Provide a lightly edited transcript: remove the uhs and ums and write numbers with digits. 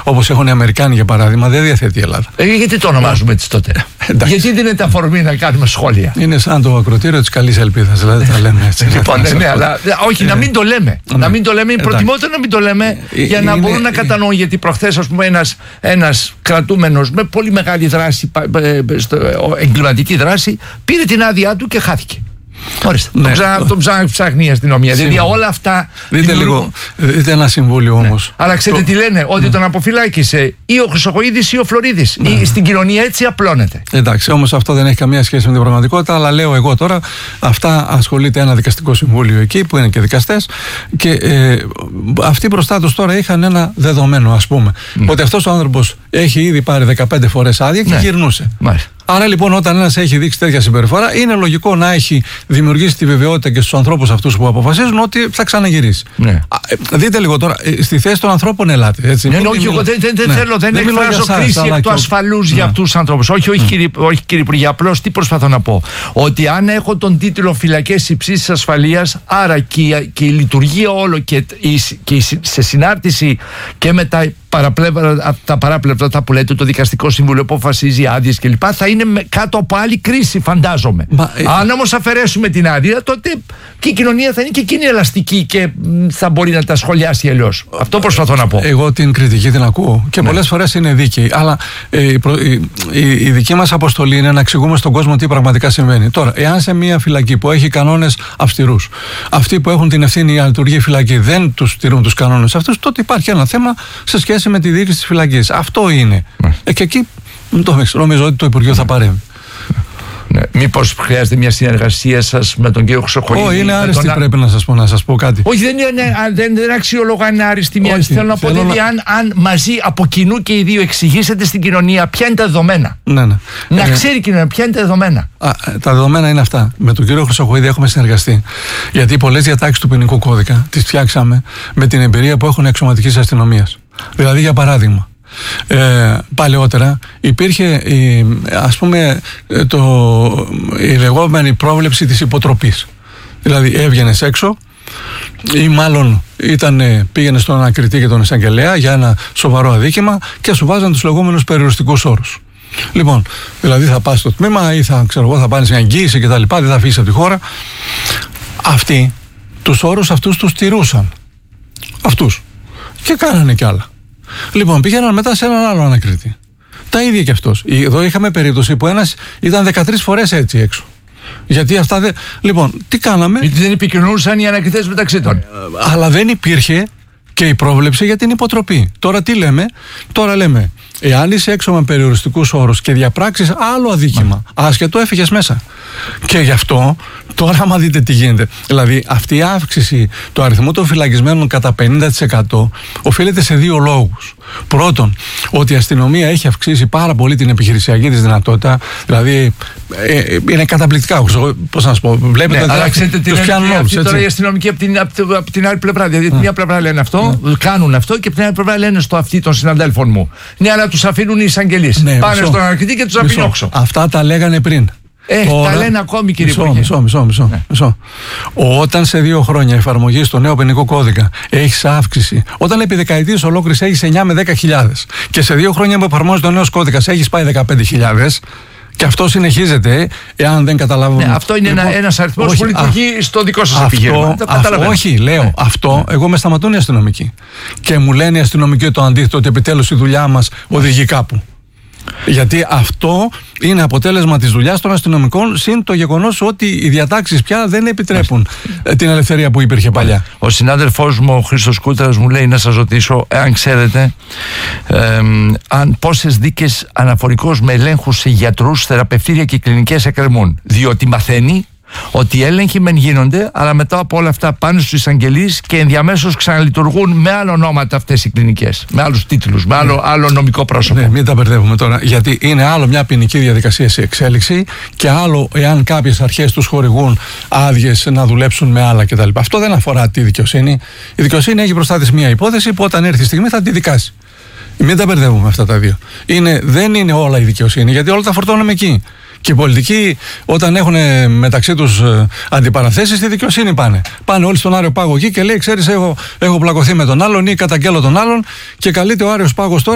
όπως έχουν οι Αμερικάνοι για παράδειγμα, δεν διαθέτει η Ελλάδα. Γιατί το ονομάζουμε έτσι τότε? Γιατί δίνεται αφορμή να κάνουμε σχόλια? Είναι σαν το ακροτήριο της καλής ελπίδας, δηλαδή τα λέμε έτσι. Λοιπόν, ναι, αλλά όχι, να μην το λέμε. Να μην το λέμε, είναι προτιμότερο να μην το λέμε για να μπορούν να κατανοούν. Γιατί προχθές, ας πούμε, ένας κρατούμενος με πολύ μεγάλη δράση, εγκληματική δράση, πήρε την άδειά του και χάθηκε. Ορίστε. Ναι. Τον ψάχνει η αστυνομία. Δηλαδή όλα αυτά. Δείτε λίγο. Δείτε ένα συμβούλιο όμως. Ναι. Αλλά ξέρετε τι λένε? Ότι τον αποφυλάκησε ή ο Χρυσοχοΐδης ή ο Φλωρίδης. Στην κοινωνία έτσι απλώνεται. Εντάξει, όμως αυτό δεν έχει καμία σχέση με την πραγματικότητα. Αλλά λέω εγώ τώρα, αυτά ασχολείται ένα δικαστικό συμβούλιο εκεί που είναι και δικαστές. Και αυτοί μπροστά τους τώρα είχαν ένα δεδομένο, ας πούμε. Ότι αυτός ο άνθρωπος έχει ήδη πάρει 15 φορές άδεια και γυρνούσε. Άρα λοιπόν, όταν ένας έχει δείξει τέτοια συμπεριφορά, είναι λογικό να έχει δημιουργήσει τη βεβαιότητα και στους ανθρώπους αυτούς που αποφασίζουν ότι θα ξαναγυρίσει. Ναι. Δείτε λίγο τώρα, στη θέση των ανθρώπων ελάτε. Έτσι. Ναι, όχι, εγώ δεν θέλω, δεν εκφράζω κρίση εκ του ασφαλούς για αυτούς τους ανθρώπους. Όχι, κύριε Υπουργέ, απλώς τι προσπαθώ να πω? Ότι αν έχω τον τίτλο φυλακές υψής ασφαλείας, άρα και η λειτουργία όλο και σε συνάρτηση και με τα παράπλευρα αυτά που λέτε, το δικαστικό συμβούλιο που αποφασίζει άδειες κλπ. Θα είναι κάτω από άλλη κρίση, φαντάζομαι. Αν όμως αφαιρέσουμε την άδεια, τότε και η κοινωνία θα είναι και εκείνη ελαστική και θα μπορεί να τα σχολιάσει αλλιώς. Αυτό προσπαθώ να πω. Εγώ την κριτική την ακούω και πολλές φορές είναι δίκαιη. Αλλά η δική μας αποστολή είναι να εξηγούμε στον κόσμο τι πραγματικά συμβαίνει. Τώρα, εάν σε μια φυλακή που έχει κανόνες αυστηρούς, αυτοί που έχουν την ευθύνη για να λειτουργεί η φυλακή δεν τους τηρούν τους κανόνες αυτούς, τότε υπάρχει ένα θέμα σε σχέση με τη διοίκηση της φυλακής. Αυτό είναι. Και εκεί νομίζω ότι το Υπουργείο θα παρέμβει. Ναι. Μήπως χρειάζεται μια συνεργασία σας με τον κύριο Χρυσοχοΐδη? Όχι, είναι άριστη, πρέπει να σας πω κάτι. Όχι, δεν αξιολογώ αν είναι άριστη μια. Θέλω να πω ότι αν μαζί από κοινού και οι δύο εξηγήσετε στην κοινωνία ποια είναι τα δεδομένα. Ναι. Να ξέρει η κοινωνία ποια είναι τα δεδομένα. Τα δεδομένα είναι αυτά. Με τον κύριο Χρυσοχοΐδη έχουμε συνεργαστεί. Γιατί πολλές διατάξεις του ποινικού κώδικα τις φτιάξαμε με την εμπειρία που έχουν εξωματικής αστυνομίας. Δηλαδή, για παράδειγμα, παλαιότερα υπήρχε ας πούμε η λεγόμενη πρόβλεψη της υποτροπής. Δηλαδή έβγαινες έξω ή μάλλον πήγαινε στον ανακριτή και τον εισαγγελέα για ένα σοβαρό αδίκημα και σου βάζαν τους λεγόμενους περιοριστικούς όρους. Λοιπόν, δηλαδή θα πας στο τμήμα ή θα πάρεις μια εγγύηση κτλ. Δεν θα φύγεις από τη χώρα. Αυτοί τους όρους αυτούς τους τηρούσαν. Αυτούς. Και κάνανε κι άλλα. Λοιπόν, πήγαιναν μετά σε έναν άλλο ανακριτή. Τα ίδια κι αυτός. Εδώ είχαμε περίπτωση που ένας ήταν 13 φορές έτσι έξω. Γιατί αυτά δεν. Λοιπόν, τι κάναμε? Γιατί δεν επικοινωνούσαν οι ανακριτές μεταξύ των. Αλλά δεν υπήρχε και η πρόβλεψη για την υποτροπή. Τώρα τι λέμε? Τώρα λέμε, εάν είσαι έξω με περιοριστικούς όρους και διαπράξεις άλλο αδίκημα, άσχετο, έφυγες μέσα. Και γι' αυτό, τώρα άμα δείτε τι γίνεται, δηλαδή αυτή η αύξηση του αριθμού των φυλακισμένων κατά 50% οφείλεται σε δύο λόγους. Πρώτον, ότι η αστυνομία έχει αυξήσει πάρα πολύ την επιχειρησιακή της δυνατότητα, δηλαδή είναι καταπληκτικά. Πώς να σας πω, βλέπετε. Ναι, αλλά ξέρετε τι λένε τώρα οι αστυνομικοί από την άλλη πλευρά. Δηλαδή, την μια πλευρά λένε αυτό, κάνουν αυτό, και από την άλλη πλευρά λένε στο αυτί των συναντέλφων μου. Ναι, αλλά τους αφήνουν οι εισαγγελείς. Ναι, πάνε στον ανακριτή και τους αφήνουν όξο. Αυτά τα λέγανε πριν. Τα λένε ακόμη, κύριε Υπουργέ. Μισό. Όταν σε 2 χρόνια εφαρμογή στο νέο ποινικό κώδικα έχεις αύξηση, όταν επί δεκαετίες ολόκληρες έχεις 9 με 10.000 και σε 2 χρόνια που εφαρμόζει το νέος κώδικας έχεις πάει 15.000, και αυτό συνεχίζεται, εάν δεν καταλάβουμε. Ναι, αυτό είναι ένας αριθμός που λειτουργεί στο δικό σας επιχείρημα. Όχι, λέω. Αυτό, εγώ με σταματούν οι αστυνομικοί. Και μου λένε οι αστυνομικοί το αντίθετο, ότι επιτέλους η δουλειά μας οδηγεί κάπου. Γιατί αυτό είναι αποτέλεσμα της δουλειάς των αστυνομικών, συν το γεγονός ότι οι διατάξεις πια δεν επιτρέπουν την ελευθερία που υπήρχε παλιά. Ο συνάδελφός μου, ο Χρήστος Κούτρας, μου λέει να σας ρωτήσω, εάν ξέρετε πόσες δίκες αναφορικώς με ελέγχους σε γιατρούς, θεραπευτήρια και κλινικές εκκρεμούν. Διότι μαθαίνει ότι οι έλεγχοι μεν γίνονται, αλλά μετά από όλα αυτά πάνε στους εισαγγελείς και ενδιαμέσως ξαναλειτουργούν με άλλα ονόματα αυτές οι κλινικές, με άλλους τίτλους, με άλλο νομικό πρόσωπο. Ναι, μην τα μπερδεύουμε τώρα. Γιατί είναι άλλο μια ποινική διαδικασία σε εξέλιξη και άλλο εάν κάποιες αρχές τους χορηγούν άδειες να δουλέψουν με άλλα κτλ. Αυτό δεν αφορά τη δικαιοσύνη. Η δικαιοσύνη έχει μπροστά της μια υπόθεση που όταν έρθει η στιγμή θα τη δικάσει. Μην τα μπερδεύουμε αυτά τα δύο. Δεν είναι όλα η δικαιοσύνη, γιατί όλα τα φορτώνουμε εκεί. Και οι πολιτικοί, όταν έχουν μεταξύ τους αντιπαραθέσεις, στη δικαιοσύνη πάνε. Πάνε όλοι στον Άριο Πάγο εκεί και λέει: ξέρεις, έχω πλακωθεί με τον άλλον ή καταγγέλλω τον άλλον, και καλείται ο Άριος Πάγος τώρα